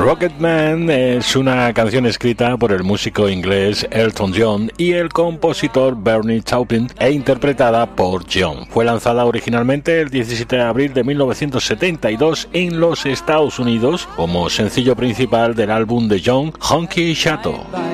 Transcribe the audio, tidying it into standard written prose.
Rocketman es una canción escrita por el músico inglés Elton John y el compositor Bernie Taupin e interpretada por John. Fue lanzada originalmente el 17 de abril de 1972 en los Estados Unidos como sencillo principal del álbum de John, Honky Chateau.